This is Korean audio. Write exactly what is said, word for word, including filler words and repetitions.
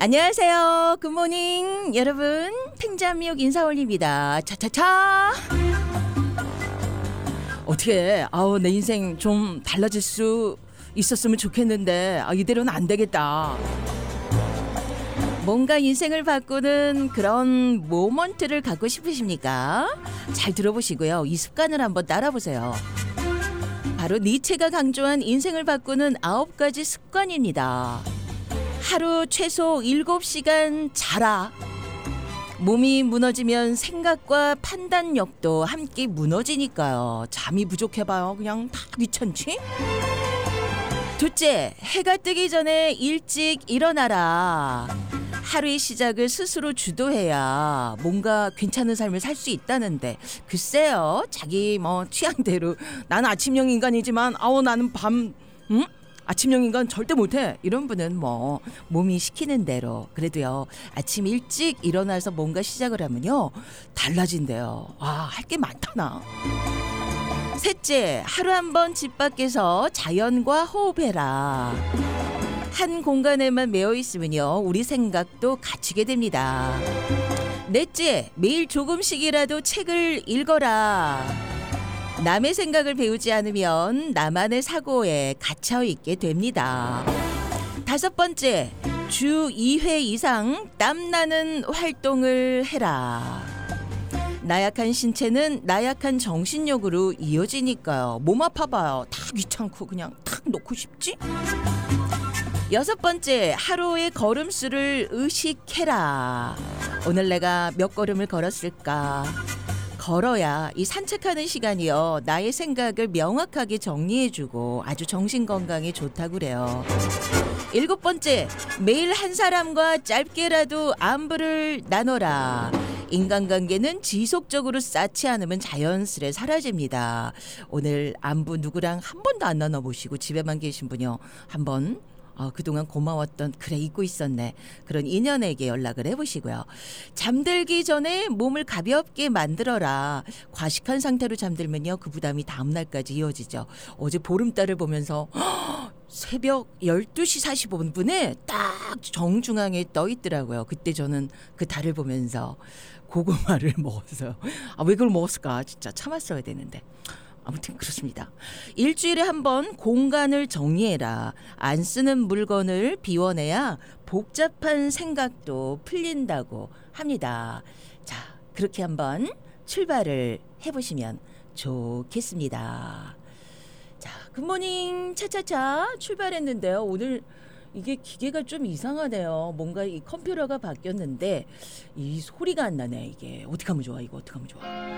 안녕하세요. 굿모닝 여러분. 팽자미역 인사 올립니다. 차차차. 어떻게 아우 내 인생 좀 달라질 수 있었으면 좋겠는데 아, 이대로는 안 되겠다. 뭔가 인생을 바꾸는 그런 모먼트를 갖고 싶으십니까? 잘 들어보시고요. 이 습관을 한번 따라보세요. 바로 니체가 강조한 인생을 바꾸는 아홉 가지 습관입니다. 하루 최소 일곱 시간 자라. 몸이 무너지면 생각과 판단력도 함께 무너지니까요. 잠이 부족해봐요. 그냥 다 귀찮지? 둘째, 해가 뜨기 전에 일찍 일어나라. 하루의 시작을 스스로 주도해야 뭔가 괜찮은 삶을 살 수 있다는데 글쎄요. 자기 뭐 취향대로 나는 아침형 인간이지만 아우 나는 밤 응? 아침형 인간 절대 못해. 이런 분은 뭐 몸이 시키는 대로 그래도요. 아침 일찍 일어나서 뭔가 시작을 하면요. 달라진대요. 와, 할 게 많다나. 셋째, 하루 한 번 집 밖에서 자연과 호흡해라. 한 공간에만 매여 있으면요. 우리 생각도 갇히게 됩니다. 넷째, 매일 조금씩이라도 책을 읽어라. 남의 생각을 배우지 않으면 나만의 사고에 갇혀 있게 됩니다. 다섯 번째, 주 이 회 이상 땀나는 활동을 해라. 나약한 신체는 나약한 정신력으로 이어지니까요. 몸 아파봐요. 다 귀찮고 그냥 탁 놓고 싶지? 여섯 번째, 하루의 걸음수를 의식해라. 오늘 내가 몇 걸음을 걸었을까? 걸어야 이 산책하는 시간이요. 나의 생각을 명확하게 정리해주고 아주 정신건강에 좋다고 그래요. 일곱 번째, 매일 한 사람과 짧게라도 안부를 나눠라. 인간관계는 지속적으로 쌓지 않으면 자연스레 사라집니다. 오늘 안부 누구랑 한 번도 안 나눠보시고 집에만 계신 분이요. 한번 어, 그동안 고마웠던 그래 잊고 있었네 그런 인연에게 연락을 해보시고요. 잠들기 전에 몸을 가볍게 만들어라. 과식한 상태로 잠들면요. 그 부담이 다음날까지 이어지죠. 어제 보름달을 보면서 허, 새벽 열두 시 사십오 분에 딱 정중앙에 떠 있더라고요. 그때 저는 그 달을 보면서 고구마를 먹었어요. 아, 왜 그걸 먹었을까? 진짜 참았어야 되는데. 아무튼 그렇습니다. 일주일에 한 번 공간을 정리해라. 안 쓰는 물건을 비워내야 복잡한 생각도 풀린다고 합니다. 자, 그렇게 한번 출발을 해보시면 좋겠습니다. 자, 굿모닝 차차차 출발했는데요. 오늘 이게 기계가 좀 이상하네요. 뭔가 이 컴퓨터가 바뀌었는데 이 소리가 안 나네. 이게 어떻게 하면 좋아? 이거 어떻게 하면 좋아?